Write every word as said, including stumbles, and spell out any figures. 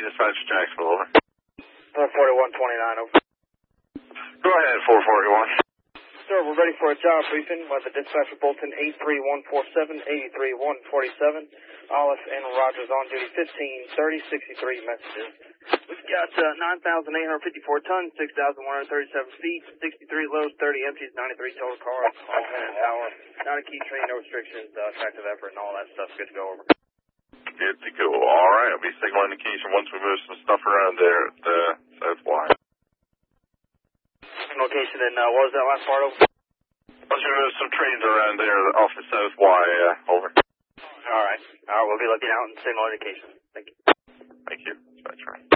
dispatch Jacksonville, over. four forty-one twenty-nine, over. Go ahead, four forty-one. Sir, we're ready for a job briefing by the dispatcher Bolton eight three one four seven, eight three one four seven. Olive and Rogers on duty, fifteen thirty sixty-three messages. We've got uh, nine thousand eight hundred fifty-four tons, six thousand one hundred thirty-seven feet, sixty-three loads, thirty empties, ninety-three total cars, all man power, not a key train, no restrictions, uh, effective effort, and all that stuff. Good to go, over. Good to go. All right, I'll be signal indication once we move some stuff around there at the uh, South Y. Location, and uh, what was that last part, over? Once we move some trains around there off the South Y, uh, over. All right. All right, we'll be looking out and signal indication. Thank you. Thank you, dispatcher.